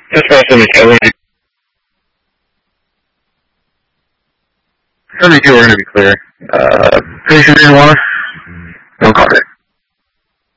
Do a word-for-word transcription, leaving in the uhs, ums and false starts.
Just passing the Kelly. seventy-two, we're going to be clear. Uh, pretty sure you want us? No contact.